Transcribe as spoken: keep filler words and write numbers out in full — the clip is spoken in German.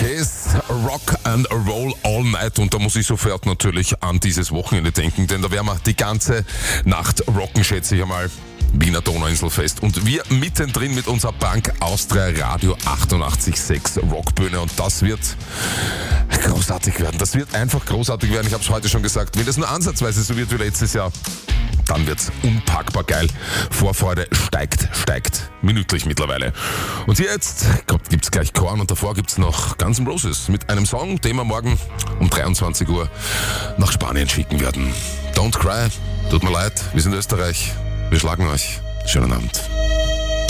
Kiss, Rock and Roll All Night. Und da muss ich sofort natürlich an dieses Wochenende denken, denn da werden wir die ganze Nacht rocken, schätze ich einmal. Wiener Donauinselfest. Und wir mittendrin mit unserer Bank Austria Radio achtundachtzig Komma sechs Rockbühne. Und das wird großartig werden. Das wird einfach großartig werden. Ich habe es heute schon gesagt. Wenn das nur ansatzweise so wird wie letztes Jahr, dann wird's unpackbar geil. Vorfreude steigt, steigt minütlich mittlerweile. Und hier jetzt kommt, gibt's gleich Korn und davor gibt's noch Guns N' Roses mit einem Song, den wir morgen um dreiundzwanzig Uhr nach Spanien schicken werden. Don't cry, tut mir leid, wir sind Österreich, wir schlagen euch. Schönen Abend.